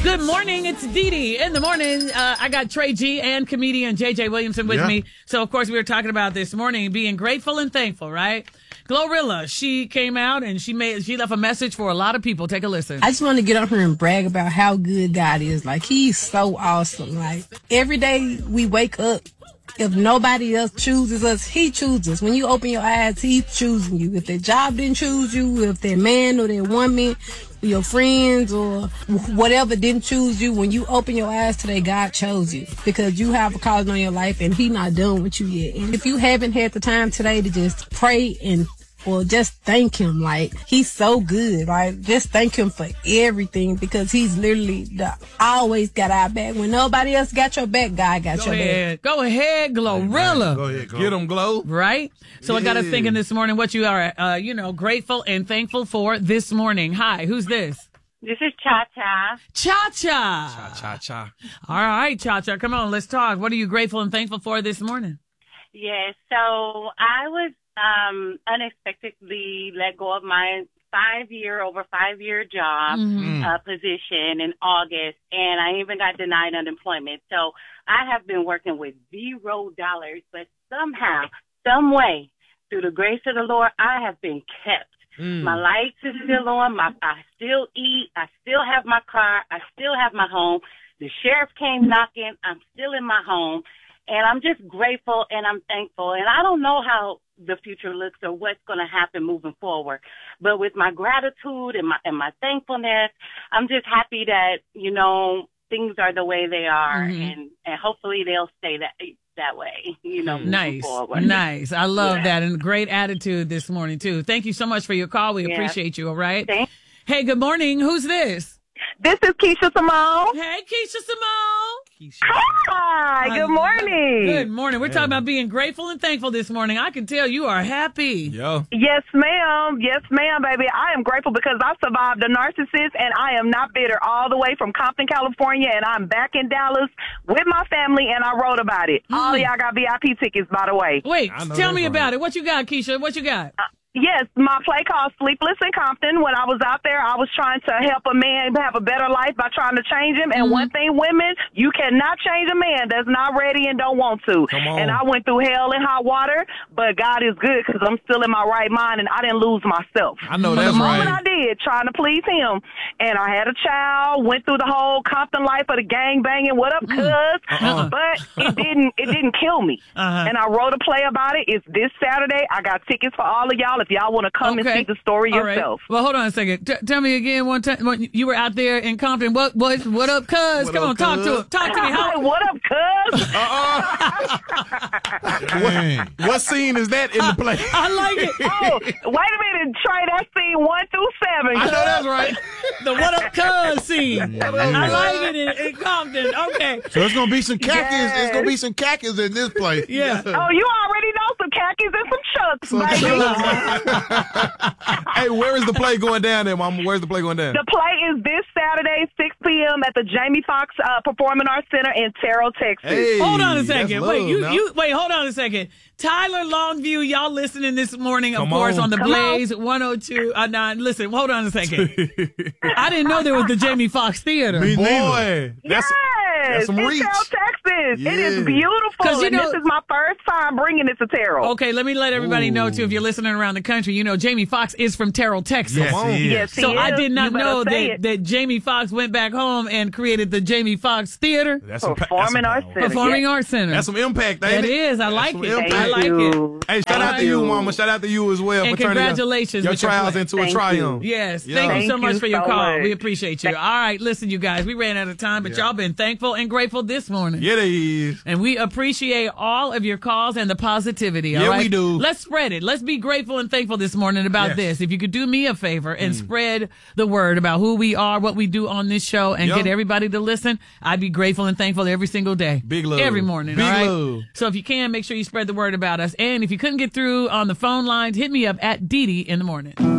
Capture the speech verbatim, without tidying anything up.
Good morning. It's Dee Dee in the morning. Uh, I got Trey G and comedian J J Williamson with yeah. me. So, of course, we were talking about this morning being grateful and thankful, right? Glorilla, she came out and she made she left a message for a lot of people. Take a listen. I just want to get up here and brag about how good God is. Like, he's so awesome. Like, every day we wake up, if nobody else chooses us, he chooses. When you open your eyes, he's choosing you. If their job didn't choose you, if their man or their woman, your friends or whatever didn't choose you, when you open your eyes today, God chose you because you have a calling on your life and he not done with you yet. And if you haven't had the time today to just pray and or just thank him, like, he's so good, right? Just thank him for everything because he's literally the, always got our back. When nobody else got your back, God got Go your ahead. back. Go ahead, Glorilla. Go ahead, go. Get them, Glow. Right? So Yeah. I got us thinking this morning what you are, uh, you know, grateful and thankful for this morning. Hi, who's this? This is Cha-Cha. Cha-Cha. Cha-cha. All right, Cha-Cha, come on, let's talk. What are you grateful and thankful for this morning? Yes, so I was um, unexpectedly let go of my five-year, over five-year job Mm-hmm. uh, position in August, and I even got denied unemployment. So I have been working with zero dollars, but somehow, some way, through the grace of the Lord, I have been kept. Mm. My lights are still on. My, I still eat. I still have my car. I still have my home. The sheriff came knocking. I'm still in my home. And I'm just grateful and I'm thankful. And I don't know how the future looks or what's going to happen moving forward. But with my gratitude and my, and my thankfulness, I'm just happy that, you know, things are the way they are. Mm-hmm. And, and hopefully they'll stay that that way, you know, moving Nice. forward. Nice. I love Yeah. that. And great attitude this morning, too. Thank you so much for your call. We Yeah. appreciate you, all right? Thank- Hey, good morning. Who's this? This is Keisha Simone. Hey, Keisha Simone. Hi, good morning. Good morning. We're talking about being grateful and thankful this morning. I can tell you are happy. Yo. Yes, ma'am. Yes, ma'am, baby. I am grateful because I survived a narcissist and I am not bitter all the way from Compton, California, and I'm back in Dallas with my family and I wrote about it. Hmm. All of y'all got V I P tickets, by the way. Wait, I know tell that's me right. about it. What you got, Keisha? What you got? Yes, my play called Sleepless in Compton. When I was out there, I was trying to help a man have a better life by trying to change him. And Mm-hmm. one thing, women, you cannot change a man that's not ready and don't want to. Come on. And I went through hell and hot water, but God is good because I'm still in my right mind and I didn't lose myself. I know But that's the moment right. I did, trying to please him, and I had a child, went through the whole Compton life of the gang banging, what up, cuz? Uh-uh. But it didn't, it didn't kill me. Uh-huh. And I wrote a play about it. It's this Saturday. I got tickets for all of y'all if y'all want to come and see the story All right. yourself. Well, hold on a second. T- tell me again one time. When you were out there in Compton. What? What? What up, cuz? What Come up, on, talk cuz? to him. Talk to me. Hi, How? what up, cuz? Dang. What scene is that in the play? I like it. Oh, wait a minute, Trey. That's scene one through seven. I know that's right. The what up, cuz scene. I like it in, in Compton. Okay. So it's gonna be some khakis. Yes. It's gonna be some khakis in this play. Yeah. Oh, you already know some khakis and some chucks, baby. Hey, where is the play going down there, Mama? Where's the play going down? The play is this Saturday, six p.m. at the Jamie Foxx uh, Performing Arts Center in Terrell, Texas. Hey, Hold on a that's second. love, Wait, you, now. you wait. Hold on a second. Tyler Longview, y'all listening this morning, of Come course, on. on the Come Blaze one oh two. Uh, nine. Listen, hold on a second. I didn't know there was the Jamie Foxx Theater. Me neither. Boy, that's Yes, that's some in reach. Terrell, Texas. Yeah. It is beautiful. 'Cause you and know- this is my first time bringing it to Terrell. Okay, let me let everybody know too. If you're listening around the country, you know Jamie Foxx is from Terrell, Texas. Yes, Come on. he is. Yes, he So I is. did not You better know say that, it. that Jamie Foxx went back home and created the Jamie Foxx Theater, That's some, Performing that's Arts some, Center. Performing Yes. Arts Center. That's some impact, ain't That it? is. I That's like some it. impact. I like it. you. Hey, shout out Thank to you, you. Mama. Shout out to you as well. And for turning your- congratulations Your with your trials play. into Thank a you. triumph. Yes, Yeah. thank you Thank so much you for your so call. much. We appreciate you. All right, listen, you guys, we ran out of time, but Yeah. y'all been thankful and grateful this morning. Yeah, they is. And we appreciate all of your calls and the positivity. All Yeah, right? we do. Let's spread it. Let's be grateful and thankful this morning about Yes. this. If you could do me a favor and Mm. spread the word about who we are, what we do on this show, and Yeah. get everybody to listen, I'd be grateful and thankful every single day. Big love. Every morning. Big all right? love. So if you can, make sure you spread the word about us. And if you couldn't get through on the phone lines, hit me up at Dee Dee in the morning.